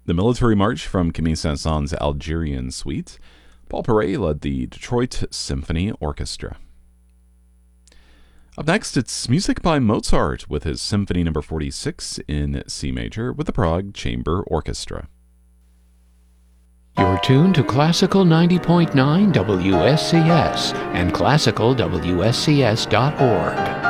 The Military March from Camille Saint-Saëns's Algerian Suite. Paul Paray led the Detroit Symphony Orchestra. Up next, it's music by Mozart with his Symphony No. 46 in C major with the Prague Chamber Orchestra. You're tuned to Classical 90.9 WSCS and classicalwscs.org.